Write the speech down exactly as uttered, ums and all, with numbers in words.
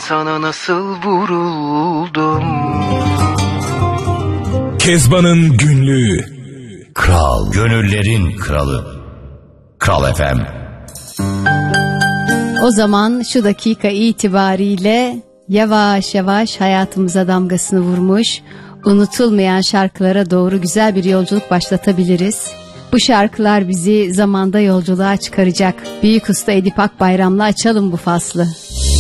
sana nasıl vuruldum. Kezban'ın günlüğü. Kral, gönüllerin kralı. Kral F M. O zaman şu dakika itibariyle yavaş yavaş hayatımıza damgasını vurmuş, unutulmayan şarkılara doğru güzel bir yolculuk başlatabiliriz. Bu şarkılar bizi zamanda yolculuğa çıkaracak. Büyük Usta Edip Akbayram'la açalım bu faslı.